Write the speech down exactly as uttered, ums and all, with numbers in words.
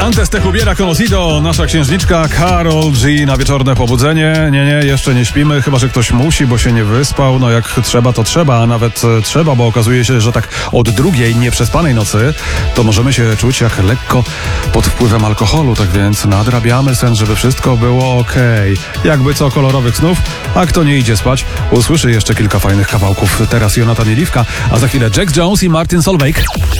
Antes te hubiera conocido, nasza księżniczka Karol G na wieczorne pobudzenie. Nie, nie, jeszcze nie śpimy, chyba że ktoś musi, bo się nie wyspał. No jak trzeba, to trzeba, a nawet trzeba, bo okazuje się, że tak od drugiej nieprzespanej nocy to możemy się czuć jak lekko pod wpływem alkoholu. Tak więc nadrabiamy sen, żeby wszystko było okej. Okay. Jakby co, kolorowych snów, a kto nie idzie spać, usłyszy jeszcze kilka fajnych kawałków. Teraz Jonatan Liwka, a za chwilę Jack Jones i Martin Solveig.